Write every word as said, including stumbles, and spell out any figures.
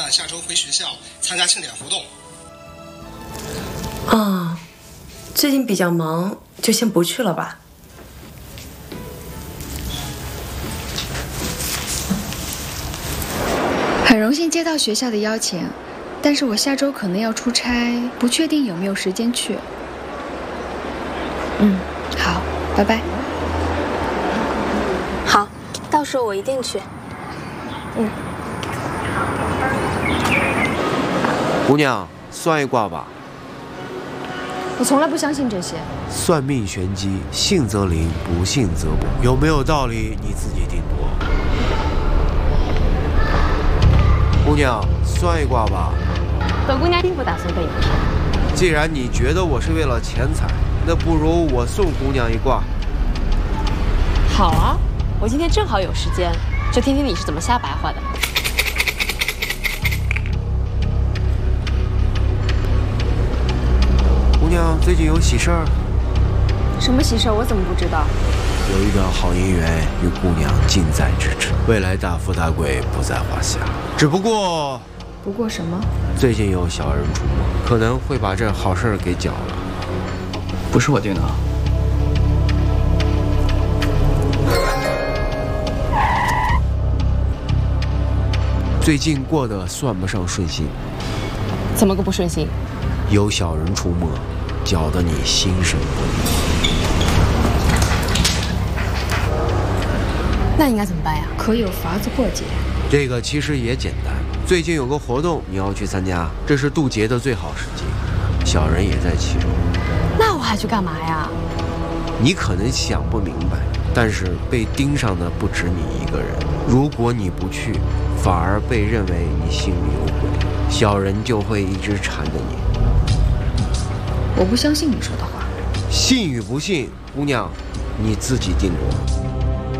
算下周回学校参加庆典活动。 啊，最近比较忙，就先不去了吧。 很荣幸接到学校的邀请，但是我下周可能要出差，不确定有没有时间去。嗯，好，拜拜。 好，到时候我一定去。嗯。 姑娘，算一卦吧。 我从来不相信这些。 算命玄机，信则灵，不信则无。有没有道理，你自己定夺。姑娘，算一卦吧。 本姑娘并不打算被你骗。 既然你觉得我是为了钱财，那不如我送姑娘一卦。 好啊，我今天正好有时间，就听听你是怎么瞎白话的。 姑娘，最近有喜事儿？ 什么喜事儿？我怎么不知道？ 有一段好姻缘与姑娘近在咫尺，未来大富大贵不在话下。只不过， 不过什么？ 最近有小人出没，可能会把这好事给搅了。 不是我定的。 最近过得算不上顺心。 怎么个不顺心？ 有小人出没，搅得你心神不宁。 那应该怎么办呀？ 可有法子破解？ 这个其实也简单。最近有个活动，你要去参加，这是渡劫的最好时机，小人也在其中。 那我还去干嘛呀？ 你可能想不明白，但是被盯上的不止你一个人。如果你不去，反而被认为你心里有鬼，小人就会一直缠着你。 我不相信你说的话。 信与不信，姑娘，你自己定夺。